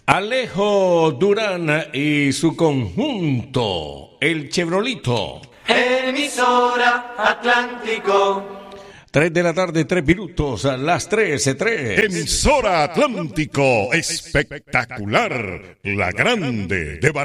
Alejo Durán y su conjunto, el Chevrolito. Emisora Atlántico. 3 de la tarde, 3 minutos, a las 13:03. Emisora Atlántico, espectacular, la grande de